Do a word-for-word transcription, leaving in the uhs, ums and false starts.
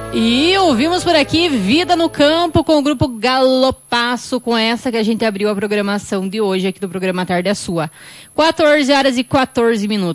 E ouvimos por aqui Vida no Campo com o grupo Galopaço, com essa que a gente abriu a programação de hoje aqui do programa Tarde é Sua. quatorze horas e quatorze minutos.